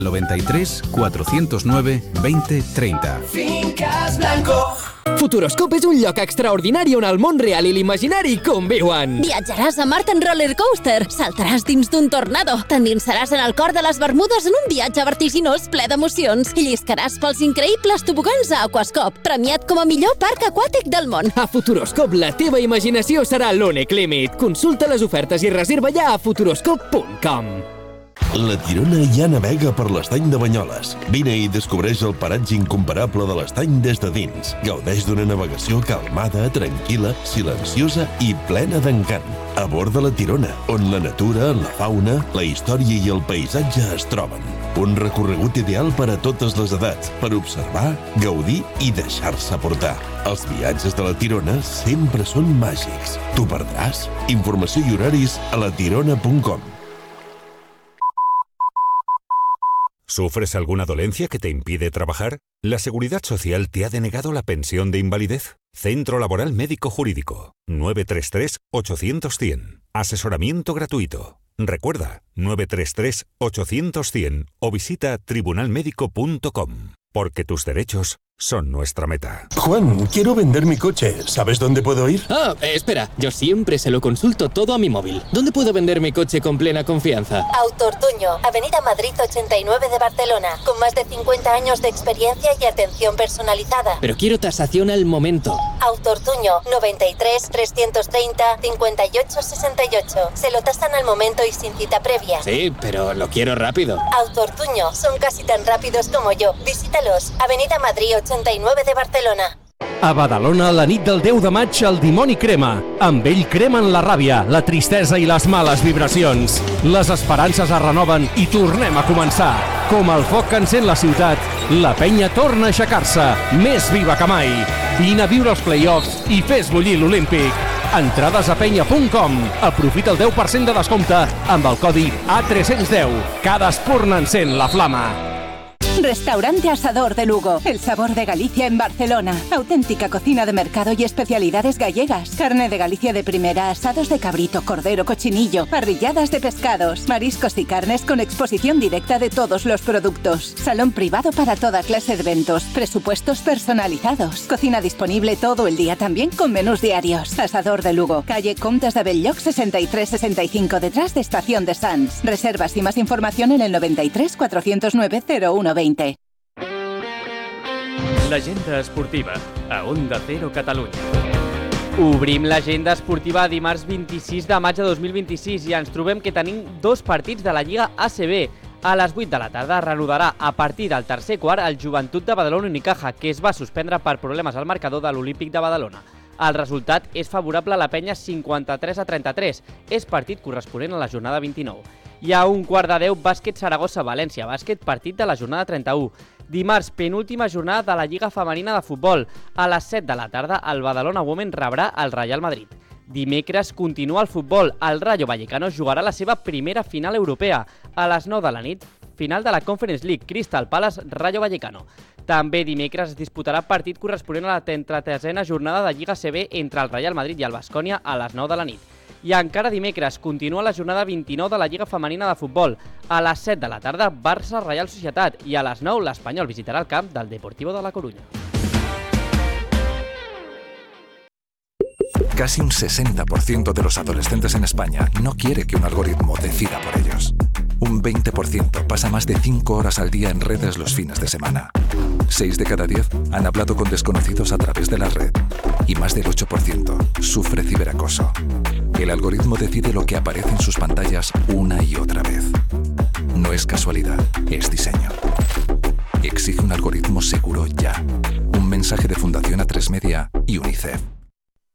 93 409 20 30. Fincas Blanco. Futuroscope és un lloc extraordinari on el món real i l'imaginari conviuen. Viatjaràs a Mart en roller coaster, saltaràs dins d'un tornado, t'endinsaràs en el cor de les Bermudes en un viatge vertiginós ple d'emocions i lliscaràs pels increïbles tobogans a Aquascop, premiat com a millor parc aquàtic del món. A Futuroscope la teva imaginació serà l'únic límit. Consulta les ofertes i reserva ja a futuroscope.com. La Tirona ja navega per l'estany de Banyoles. Vine i descobreix el paratge incomparable de l'estany des de dins. Gaudeix d'una navegació calmada, tranquil·la, silenciosa i plena d'encant. A bord de la Tirona, on la natura, la fauna, la història i el paisatge es troben. Un recorregut ideal per a totes les edats, per observar, gaudir i deixar-se portar. Els viatges de la Tirona sempre són màgics. T'ho perdràs? Informació i horaris a latirona.com. ¿Sufres alguna dolencia que te impide trabajar? ¿La Seguridad Social te ha denegado la pensión de invalidez? Centro Laboral Médico Jurídico. 933-800-100. Asesoramiento gratuito. Recuerda, 933-800-100 o visita tribunalmedico.com. Porque tus derechos son nuestra meta. Juan, quiero vender mi coche. ¿Sabes dónde puedo ir? Espera, yo siempre se lo consulto todo a mi móvil. ¿Dónde puedo vender mi coche con plena confianza? Autortuño, Avenida Madrid 89 de Barcelona, con más de 50 años de experiencia y atención personalizada. Pero quiero tasación al momento. Autortuño, 93 330 58 68. Se lo tasan al momento y sin cita previa. Sí, pero lo quiero rápido. Autortuño, son casi tan rápidos como yo. Visítalos, Avenida Madrid 89 de Barcelona. A Badalona, la nit del 10 de maig, el dimoni crema. Amb ell cremen la ràbia, la tristesa i les males vibracions. Les esperances es renoven i tornem a començar. Com el foc que encén la ciutat, la penya torna a aixecar-se, més viva que mai. Vine a viure els play-offs i fes bullir l'Olímpic. Entrades a penya.com. Aprofita el 10% de descompte amb el codi A310. Cada espurna encén la flama. Restaurante Asador de Lugo, el sabor de Galicia en Barcelona. Auténtica cocina de mercado y especialidades gallegas. Carne de Galicia de primera, asados de cabrito, cordero, cochinillo, parrilladas de pescados, mariscos y carnes con exposición directa de todos los productos. Salón privado para toda clase de eventos, presupuestos personalizados. Cocina disponible todo el día también con menús diarios. Asador de Lugo, calle Comtes de Belllloc 6365, detrás de Estación de Sants. Reservas y más información en el 93 409 0120. L'agenda esportiva, a Onda Cero Catalunya. Obrim l'agenda esportiva dimarts 26 de maig de 2026 i ens trobem que tenim dos partits de la Lliga ACB. A les 8 de la tarda reanudarà a partir del tercer quart el Joventut de Badalona Unicaja, que es va suspendre per problemes al marcador de l'Olímpic de Badalona. El resultat és favorable a la penya 53-33. És partit corresponent a la jornada 29. I a un quart de 10, bàsquet Saragossa-València, bàsquet partit de la jornada 31. Dimarts, penúltima jornada de la Lliga Femenina de Futbol. A les 7 de la tarda, el Badalona Women rebrà el Real Madrid. Dimecres continua el futbol. El Rayo Vallecano jugarà la seva primera final europea. A les 9 de la nit, final de la Conference League, Crystal Palace Rayo Vallecano. També dimecres es disputarà partit corresponent a la 33a jornada de Lliga CB entre el Real Madrid i el Baskonia a les 9 de la nit. I encara dimecres continua la jornada 29 de la Lliga Femenina de Futbol. A les 7 de la tarda, Barça Reial Societat i a les 9 l'Espanyol visitarà el camp del Deportivo de La Coruña. Casi un 60% de los adolescentes en España no quiere que un algoritmo decida por ellos. Un 20% pasa más de 5 horas al día en redes los fines de semana. 6 de cada 10 han hablado con desconocidos a través de la red. Y más del 8% sufre ciberacoso. El algoritmo decide lo que aparece en sus pantallas una y otra vez. No es casualidad, es diseño. Exige un algoritmo seguro ya. Un mensaje de Fundación A3 Media y UNICEF.